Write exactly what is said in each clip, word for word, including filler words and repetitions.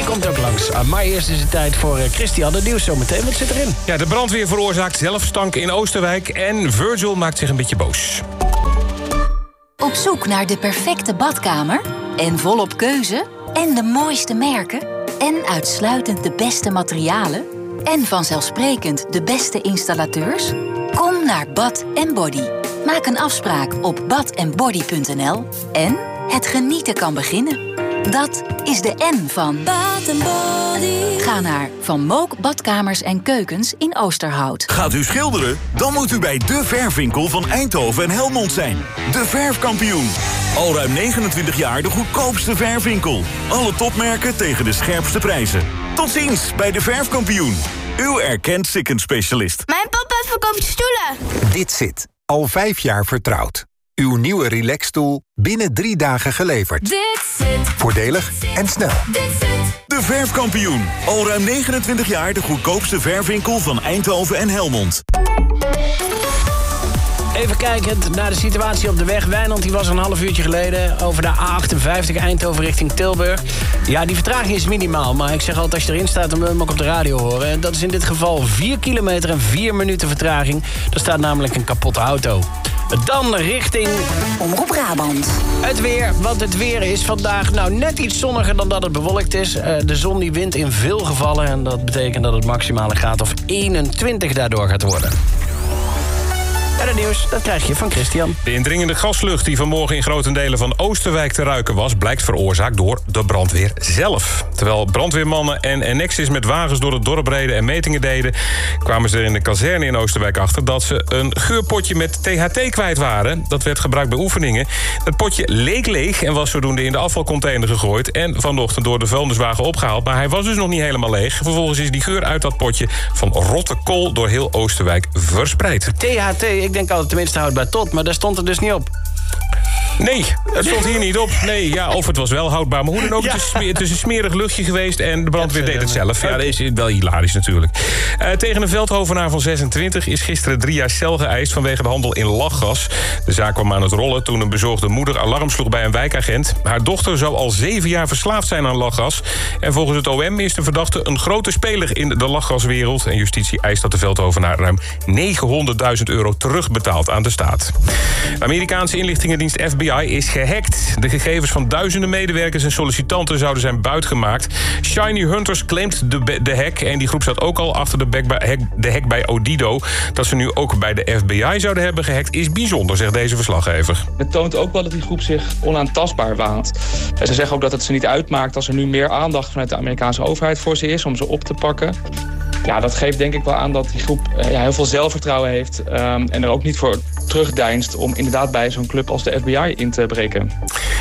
komt ook langs. Uh, maar eerst is het tijd voor uh, Christian. De nieuws zometeen. Wat zit erin? Ja, de brandweer veroorzaakt zelfstank in Oosterwijk. En Virgil maakt zich een beetje boos. Op zoek naar de perfecte badkamer? En volop keuze? En de mooiste merken? En uitsluitend de beste materialen? En vanzelfsprekend de beste installateurs? Kom naar Bath and Body. Maak een afspraak op bath and body punt n l. En het genieten kan beginnen. Dat is de N van Bath and Body. Ga naar Van Mook Badkamers en Keukens in Oosterhout. Gaat u schilderen? Dan moet u bij De Verfwinkel van Eindhoven en Helmond zijn. De Verfkampioen. Al ruim negenentwintig jaar de goedkoopste verfwinkel. Alle topmerken tegen de scherpste prijzen. Tot ziens bij De Verfkampioen. Uw erkend Sikkens-specialist. Mijn papa verkoopt stoelen. Dit zit. Al vijf jaar vertrouwd. Uw nieuwe relaxstoel binnen drie dagen geleverd. Dit zit. Voordelig en snel. Dit zit. De Verfkampioen. Al ruim negenentwintig jaar de goedkoopste verfwinkel van Eindhoven en Helmond. Even kijkend naar de situatie op de weg. Wijnand die was een half uurtje geleden over de A achtenvijftig Eindhoven richting Tilburg. Ja, die vertraging is minimaal. Maar ik zeg altijd, als je erin staat, dan wil je hem ook op de radio horen. En dat is in dit geval vier kilometer en vier minuten vertraging. Er staat namelijk een kapotte auto. Dan richting Omroep Brabant. Het weer, want het weer is vandaag nou net iets zonniger dan dat het bewolkt is. Uh, de zon die wint in veel gevallen en dat betekent dat het maximale graad of eenentwintig daardoor gaat worden. En het nieuws, dat krijg je van Christian. De indringende gaslucht die vanmorgen in grote delen van Oosterwijk te ruiken was, blijkt veroorzaakt door de brandweer zelf. Terwijl brandweermannen en N X S'ers met wagens door het dorp reden en metingen deden, kwamen ze er in de kazerne in Oosterwijk achter dat ze een geurpotje met T H T kwijt waren. Dat werd gebruikt bij oefeningen. Het potje leek leeg en was zodoende in de afvalcontainer gegooid en vanochtend door de vuilniswagen opgehaald. Maar hij was dus nog niet helemaal leeg. Vervolgens is die geur uit dat potje van rotte kool door heel Oosterwijk verspreid. T H T, ik denk altijd tenminste houdbaar tot, maar daar stond het dus niet op. Nee, het stond hier niet op. Nee, ja, of het was wel houdbaar. Maar hoe dan ook, ja. het, is smeer, het is een smerig luchtje geweest en de brandweer deed het zelf. Ja, dat is wel hilarisch natuurlijk. Uh, tegen een veldhovenaar van zesentwintig is gisteren drie jaar cel geëist vanwege de handel in lachgas. De zaak kwam aan het rollen toen een bezorgde moeder alarm sloeg bij een wijkagent. Haar dochter zou al zeven jaar verslaafd zijn aan lachgas. En volgens het O M is de verdachte een grote speler in de lachgaswereld. En justitie eist dat de veldhovenaar ruim negenhonderdduizend euro terugbetaalt aan de staat. De Amerikaanse inlichtingendienst F B I is gehackt. De gegevens van duizenden medewerkers en sollicitanten zouden zijn buitgemaakt. Shiny Hunters claimt de, de hack en die groep zat ook al achter de, back bij, hack, de hack bij Odido. Dat ze nu ook bij de F B I zouden hebben gehackt is bijzonder, zegt deze verslaggever. Het toont ook wel dat die groep zich onaantastbaar waant. En ze zeggen ook dat het ze niet uitmaakt als er nu meer aandacht vanuit de Amerikaanse overheid voor ze is om ze op te pakken. Ja, dat geeft denk ik wel aan dat die groep uh, ja, heel veel zelfvertrouwen heeft um, en er ook niet voor terugdeinst om inderdaad bij zo'n club als de F B I in te breken.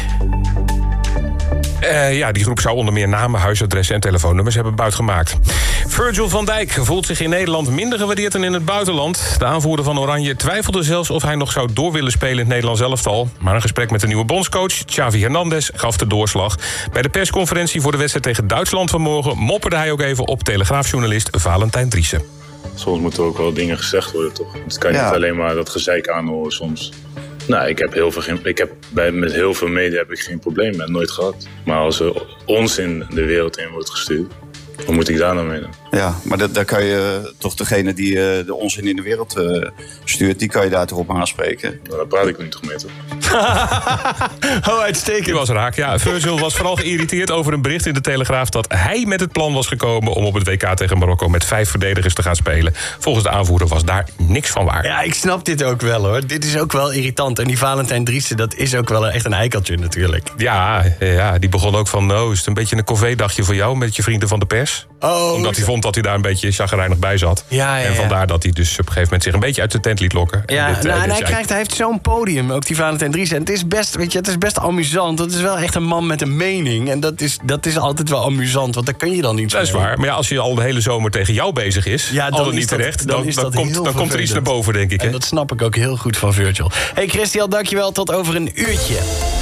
Uh, ja, die groep zou onder meer namen, huisadressen en telefoonnummers hebben buitgemaakt. Virgil van Dijk voelt zich in Nederland minder gewaardeerd dan in het buitenland. De aanvoerder van Oranje twijfelde zelfs of hij nog zou door willen spelen in het Nederlands elftal. Maar een gesprek met de nieuwe bondscoach, Xavi Hernandez, gaf de doorslag. Bij de persconferentie voor de wedstrijd tegen Duitsland vanmorgen mopperde hij ook even op Telegraafjournalist Valentijn Driessen. Soms moeten er ook wel dingen gezegd worden, toch? Het kan ja. niet alleen maar dat gezeik aanhoren soms. Nou, ik heb heel veel, ik heb bij, met heel veel media heb ik geen probleem met, nooit gehad. Maar als er onzin de wereld in wordt gestuurd, wat moet ik daar nou mee doen? Ja, maar dat, daar kan je toch degene die uh, de onzin in de wereld uh, stuurt, die kan je daar toch op aanspreken? Nou, daar praat ik nu toch mee, toch? Oh, uitstekend. Die was raak. Ja, Virgil was vooral geïrriteerd over een bericht in de Telegraaf dat hij met het plan was gekomen om op het W K tegen Marokko met vijf verdedigers te gaan spelen. Volgens de aanvoerder was daar niks van waar. Ja, ik snap dit ook wel, hoor. Dit is ook wel irritant. En die Valentijn Driessen, dat is ook wel echt een eikeltje natuurlijk. Ja, ja, die begon ook van, nou, is het een beetje een corvée-dagje voor jou met je vrienden van de pers? Oh, Omdat hij vond dat hij daar een beetje chagrijnig bij zat. Ja, ja, ja. En vandaar dat hij dus op een gegeven moment zich een beetje uit de tent liet lokken. Ja, en dit, nou, uh, en hij, dit krijgt, hij heeft zo'n podium, ook die Valentijn Driessen. En het is best, weet je, het is best amusant. Dat is wel echt een man met een mening. En dat is, dat is altijd wel amusant, want daar kun je dan niet Dat is waar. Maar ja, als je al de hele zomer tegen jou bezig is, ja, dan al niet is dat, terecht, dan, dan, is dan, dat komt, dan komt er iets naar boven, denk ik. Hè? En dat snap ik ook heel goed van Virgil. Hey Christian, dankjewel. Tot over een uurtje.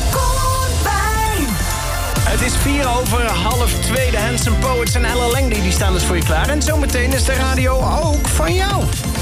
Het is vier over half twee. De Handsome Poets en Ella Langley die staan dus voor je klaar. En zometeen is de radio ook van jou.